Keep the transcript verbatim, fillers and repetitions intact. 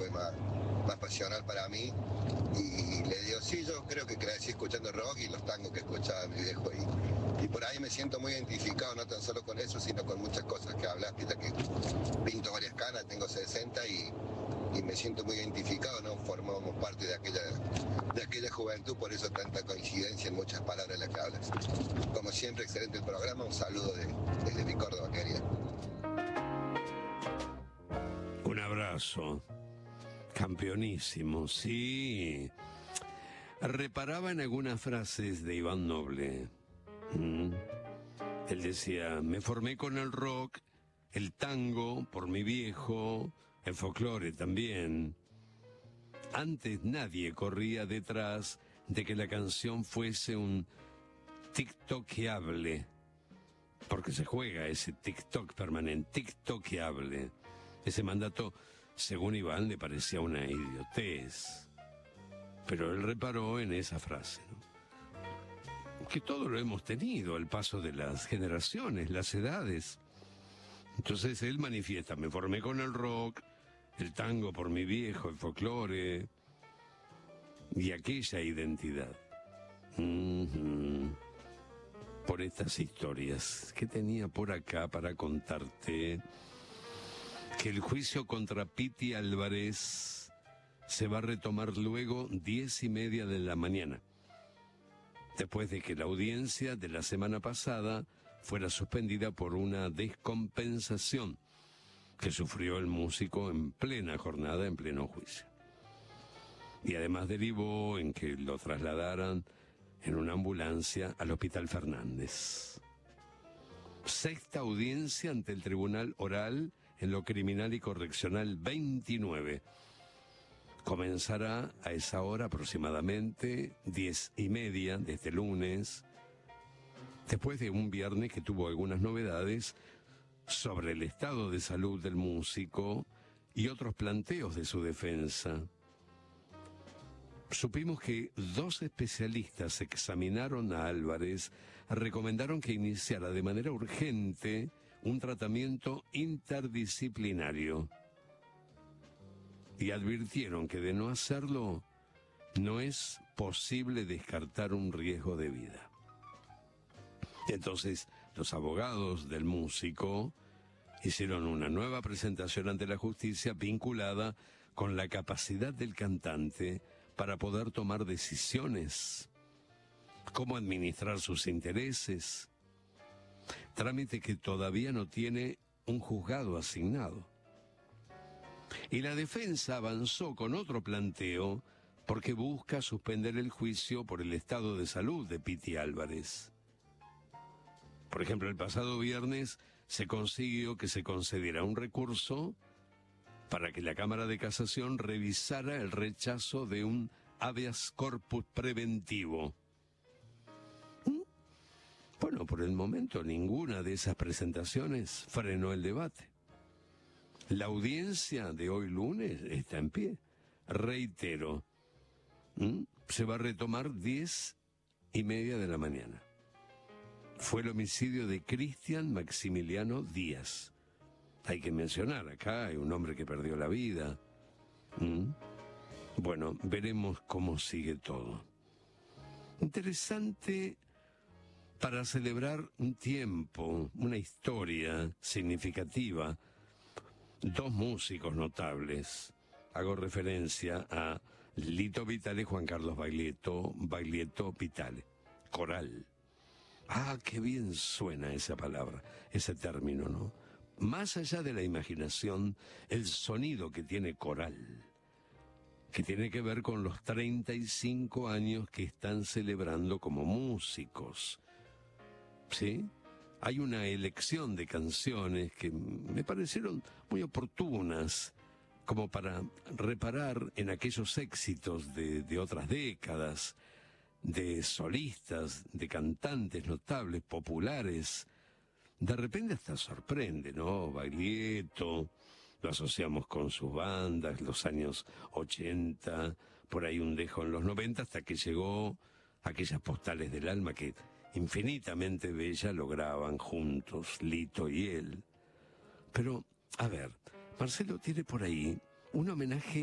fue más, más pasional para mí. Y le digo, sí, yo creo que crecí escuchando rock y los tangos que escuchaba mi viejo. Y, y por ahí me siento muy identificado, no tan solo con eso, sino con muchas cosas que hablaste, que pinto varias canas, tengo sesenta y, y me siento muy identificado, ¿no? Formamos parte de aquella, de aquella juventud, por eso tanta coincidencia en muchas palabras de las que hablas. Como siempre, excelente el programa, un saludo de, desde mi Córdoba querida. Un abrazo. Campeonísimo, sí. Reparaba en algunas frases de Iván Noble. ¿Mm? Él decía, me formé con el rock, el tango por mi viejo, el folclore también. Antes nadie corría detrás de que la canción fuese un tiktokeable, porque se juega ese TikTok permanente, tiktokeable. Ese mandato, según Iván, le parecía una idiotez. Pero él reparó en esa frase, ¿no? Que todo lo hemos tenido, el paso de las generaciones, las edades. Entonces él manifiesta, me formé con el rock, el tango por mi viejo, el folclore y aquella identidad. Mm-hmm. Por estas historias que tenía por acá para contarte, que el juicio contra Piti Álvarez se va a retomar luego diez y media de la mañana, después de que la audiencia de la semana pasada fuera suspendida por una descompensación que sufrió el músico en plena jornada, en pleno juicio. Y además derivó en que lo trasladaran en una ambulancia al Hospital Fernández. Sexta audiencia ante el Tribunal Oral en lo Criminal y Correccional veintinueve. Comenzará a esa hora aproximadamente, diez y media de este lunes, después de un viernes que tuvo algunas novedades sobre el estado de salud del músico y otros planteos de su defensa. Supimos que dos especialistas examinaron a Álvarez, recomendaron que iniciara de manera urgente un tratamiento interdisciplinario y advirtieron que de no hacerlo no es posible descartar un riesgo de vida. Entonces, los abogados del músico hicieron una nueva presentación ante la justicia vinculada con la capacidad del cantante para poder tomar decisiones, cómo administrar sus intereses, trámite que todavía no tiene un juzgado asignado. Y la defensa avanzó con otro planteo porque busca suspender el juicio por el estado de salud de Piti Álvarez. Por ejemplo, el pasado viernes se consiguió que se concediera un recurso para que la Cámara de Casación revisara el rechazo de un habeas corpus preventivo. ¿Mm? Bueno, por el momento ninguna de esas presentaciones frenó el debate. La audiencia de hoy lunes está en pie. Reitero, ¿Mm? se va a retomar diez y media de la mañana. Fue el homicidio de Cristian Maximiliano Díaz. Hay que mencionar, acá hay un hombre que perdió la vida. ¿Mm? Bueno, veremos cómo sigue todo. Interesante para celebrar un tiempo, una historia significativa. Dos músicos notables. Hago referencia a Lito Vitale y Juan Carlos Baglietto, Baglietto Vitale. Coral. Ah, qué bien suena esa palabra, ese término, ¿no? Más allá de la imaginación, el sonido que tiene coral, que tiene que ver con los treinta y cinco años que están celebrando como músicos, ¿sí? Hay una elección de canciones que me parecieron muy oportunas, como para reparar en aquellos éxitos de, de otras décadas, de solistas, de cantantes notables, populares. De repente hasta sorprende, ¿no? Baglietto, lo asociamos con sus bandas, los años ochenta, por ahí un dejo en los noventa, hasta que llegó aquellas postales del alma que infinitamente bella lograban juntos, Lito y él. Pero, a ver, Marcelo tiene por ahí un homenaje